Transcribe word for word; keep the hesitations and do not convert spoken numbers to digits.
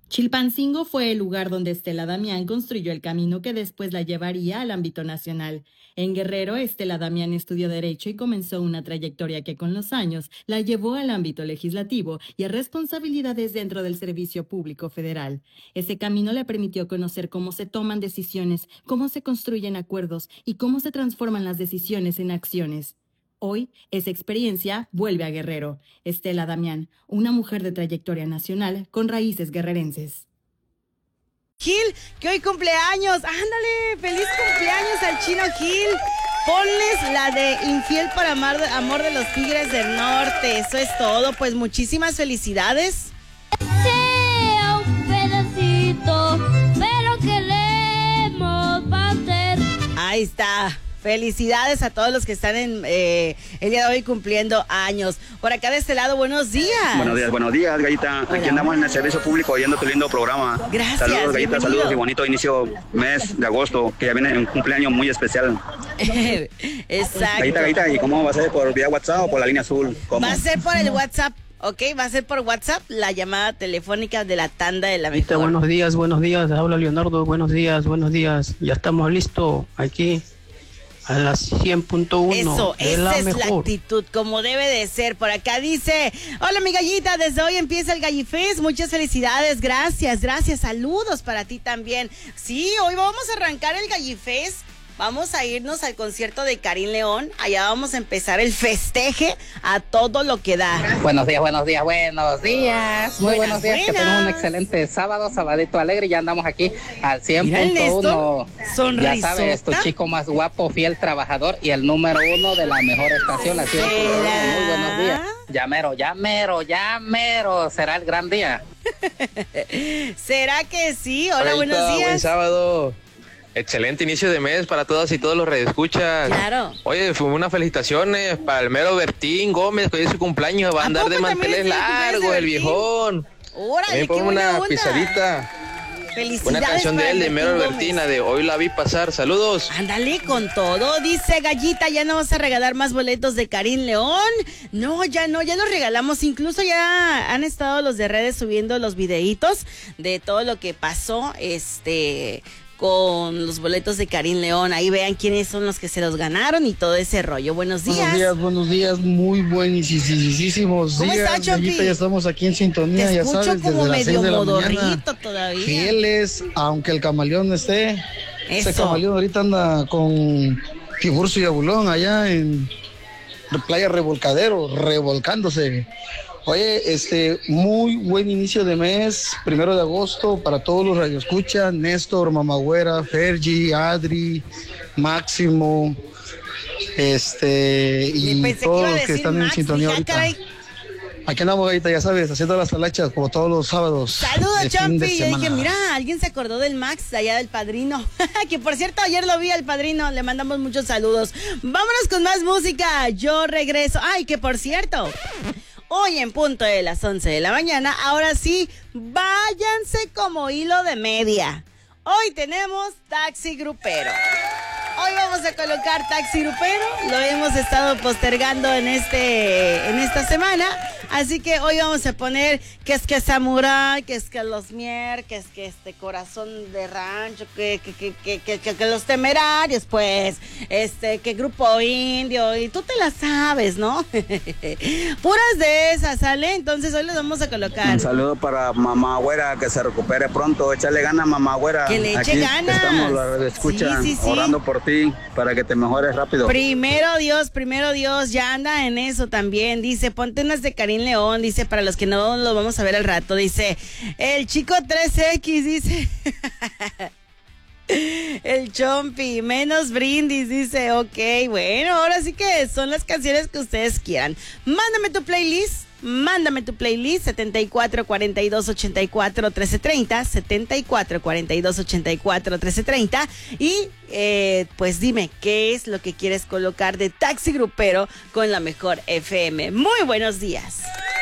Chilpancingo fue el lugar donde Estela Damián construyó el camino que después la llevaría al ámbito nacional. En Guerrero, Estela Damián estudió Derecho y comenzó una trayectoria que con los años la llevó al ámbito legislativo y a responsabilidades dentro del Servicio Público Federal. Ese camino le permitió conocer cómo se toman decisiones, cómo se construyen acuerdos y cómo se transforman las decisiones en acciones. Hoy, esa experiencia vuelve a Guerrero. Estela Damián, una mujer de trayectoria nacional con raíces guerrerenses. Gil, que hoy cumpleaños. Ándale, feliz cumpleaños al Chino Gil. Ponles la de Infiel por amar, amor de los Tigres del Norte. Eso es todo. Pues muchísimas felicidades. Sea un pedacito, pero queremos hacer. Ahí está. Felicidades a todos los que están en eh, el día de hoy cumpliendo años. Por acá de este lado, buenos días. Buenos días, buenos días, Gallita. Hola. Aquí andamos en el servicio público oyendo tu lindo programa. Gracias. Saludos, Gallita, bienvenido. saludos y bonito inicio mes de agosto, que ya viene un cumpleaños muy especial. Exacto. Gallita, Gallita, ¿y cómo va a ser? ¿Por vía WhatsApp o por la línea azul? ¿Cómo? Va a ser por el WhatsApp. Ok, va a ser por WhatsApp la llamada telefónica de la tanda de la mejor. Buenos días, buenos días. Habla Leonardo. Buenos días, buenos días. Ya estamos listos aquí. A las cien punto uno. Eso, de esa la es mejor. la actitud, como debe de ser. Por acá dice, hola mi Gallita, desde hoy empieza el Gallifest, muchas felicidades, gracias, gracias, saludos para ti también. Sí, hoy vamos a arrancar el Gallifest. Vamos a irnos al concierto de Karim León. Allá vamos a empezar el festeje a todo lo que da. Buenos días, buenos días, buenos días. Muy buenos Buenas, días. Que buenas. tengan un excelente sábado, sabadito alegre. Ya andamos aquí al cien Mira el punto uno. Néstor, Ya sabes, tu sonrisota. chico más guapo, fiel trabajador y el número uno de la mejor estación, la cien punto uno. ¿Será? Muy buenos días. Ya mero, ya mero, ya mero. Será el gran día. ¿Será que sí? Hola, Hola, buenos Buen días. sábado. Excelente inicio de mes para todas y todos los radioescuchas. Claro. Oye, fue unas felicitaciones para el mero Bertín Gómez, que hoy es su cumpleaños. Va a ¿A andar de poco también manteles es el cumpleaños de largos, el Bertín? viejón. Órale, También qué ponme buena una onda. pisadita. Felicidades Buena canción de para él, de Bertín Mero Gómez. Albertina, de Hoy la vi pasar. Saludos. Ándale con todo, dice Gallita, ya no vas a regalar más boletos de Karim León. No, ya no, ya los regalamos. Incluso ya han estado los de redes subiendo los videitos de todo lo que pasó, este, con los boletos de Karim León. Ahí vean quiénes son los que se los ganaron y todo ese rollo. Buenos días. Buenos días, buenos días, muy buenísimos ¿Cómo días. está, Chompi? Gallita, ya estamos aquí en sintonía, Te ya escucho sabes, como desde las seis medio de la mañana. modorrito todavía. Fieles, aunque el camaleón no esté. Ese Eso. camaleón ahorita anda con Tiburcio y Abulón allá en Playa Revolcadero, revolcándose. Oye, este, muy buen inicio de mes, primero de agosto, para todos los radioescuchas, Néstor, Mamagüera, Fergie, Adri, Máximo, este, y Pensé que todos iba a los que decir están en Max, sintonía dije, ah, ahorita. caray. Aquí andamos ahorita, ya sabes, haciendo las talachas como todos los sábados. Saludos, de fin de Champi. Yo dije, semana. mira, alguien se acordó del Max, allá del Padrino. Que por cierto, ayer lo vi al Padrino. Le mandamos muchos saludos. Vámonos con más música. Yo regreso. Ay, que por cierto, hoy en punto de las once de la mañana, ahora sí, váyanse como hilo de media. Hoy tenemos Taxi Grupero. Hoy vamos a colocar Taxi Grupero. Lo hemos estado postergando en este en esta semana. Así que hoy vamos a poner que es que Samurai, que es que los Mier, que es que este Corazón de Rancho, que, que, que, que, que, que, que los Temerarios, pues, este, que Grupo Indio, y tú te las sabes, ¿no? Puras de esas, ¿sale? Entonces hoy les vamos a colocar. Un saludo para mamá güera, que se recupere pronto. Échale ganas, mamá güera. Que le eche Aquí ganas. Estamos, la escucha, Sí, sí, sí. orando por ti, para que te mejores rápido. Primero Dios, primero Dios, ya anda en eso también. Dice, ponte unas de Karim León, dice, para los que no lo vamos a ver al rato, dice, el chico tres equis, dice, el Chompi, menos brindis, dice, ok, bueno, ahora sí que son las canciones que ustedes quieran. Mándame tu playlist. Mándame tu playlist setenta y cuatro cuarenta y dos ochenta y cuatro trece treinta, setenta y cuatro cuarenta y dos ochenta y cuatro trece treinta y eh, pues dime qué es lo que quieres colocar de Taxi Grupero con la mejor F M. Muy buenos días.